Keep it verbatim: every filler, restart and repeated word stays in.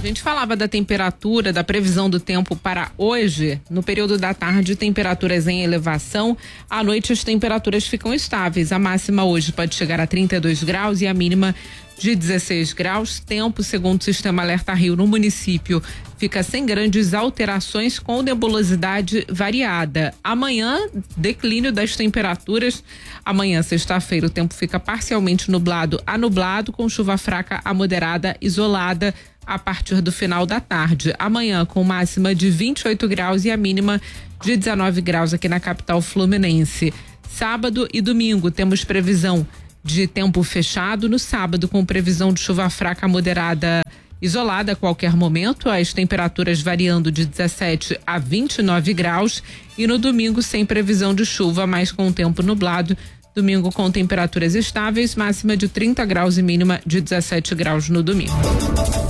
gente falava da temperatura, da previsão do tempo para hoje. No período da tarde, temperaturas em elevação. À noite, as temperaturas ficam estáveis. A máxima hoje pode chegar a trinta e dois graus e a mínima de dezesseis graus. Tempo, segundo o Sistema Alerta Rio, no município, fica sem grandes alterações, com nebulosidade variada. Amanhã, declínio das temperaturas. Amanhã, sexta-feira, o tempo fica parcialmente nublado a nublado, com chuva fraca a moderada isolada a partir do final da tarde. Amanhã, com máxima de vinte e oito graus e a mínima de dezenove graus aqui na capital fluminense. Sábado e domingo, temos previsão de tempo fechado. No sábado, com previsão de chuva fraca moderada isolada a qualquer momento, as temperaturas variando de dezessete a vinte e nove graus, e no domingo sem previsão de chuva, mas com tempo nublado. Domingo com temperaturas estáveis, máxima de trinta graus e mínima de dezessete graus no domingo.